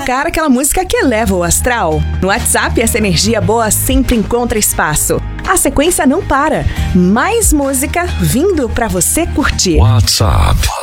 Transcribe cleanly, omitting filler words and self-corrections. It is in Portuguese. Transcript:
tocar aquela música que eleva o astral. No WhatsApp, essa energia boa sempre encontra espaço. A sequência não para. Mais música vindo pra você curtir. WhatsApp